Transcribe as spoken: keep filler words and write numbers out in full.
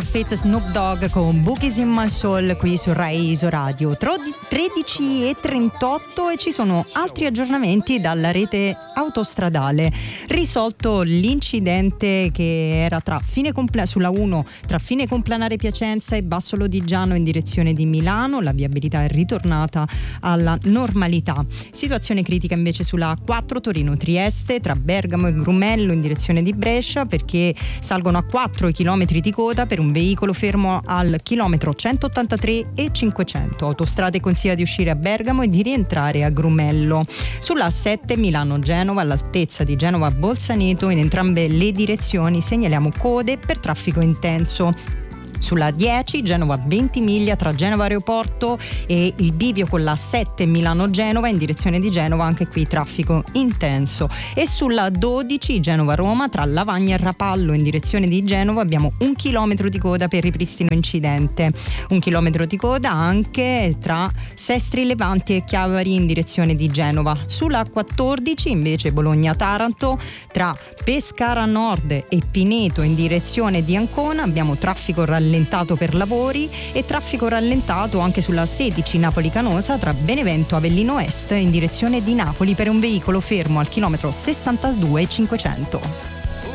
Fit Snoop Dogg con Boogies in My Soul qui su Rai Isoradio. tredici e trentotto e ci sono altri aggiornamenti dalla rete autostradale. Risolto l'incidente che era tra fine compla- sulla uno tra Fine Complanare Piacenza e Basso Lodigiano in direzione di Milano, la viabilità è ritornata alla normalità. Situazione critica invece sulla quattro Torino Trieste tra Bergamo e Grumello in direzione di Brescia, perché salgono a quattro i chilometri di coda per un veicolo fermo al chilometro centottantatré e cinquecento. Autostrade consiglia di uscire a Bergamo e di rientrare a Grumello. Sulla sette Milano-Genova all'altezza di Genova-Bolzaneto in entrambe le direzioni segnaliamo code per traffico intenso. Sulla dieci Genova Ventimiglia tra Genova Aeroporto e il bivio con la sette Milano-Genova in direzione di Genova, anche qui traffico intenso. E sulla dodici Genova-Roma tra Lavagna e Rapallo in direzione di Genova abbiamo un chilometro di coda per ripristino incidente. Un chilometro di coda anche tra Sestri Levanti e Chiavari in direzione di Genova. Sulla quattordici invece Bologna-Taranto tra Pescara Nord e Pineto in direzione di Ancona abbiamo traffico rallentato per lavori e traffico rallentato anche sulla sedici Napoli-Canosa tra Benevento Avellino Est in direzione di Napoli per un veicolo fermo al chilometro sessantadue e cinquecento.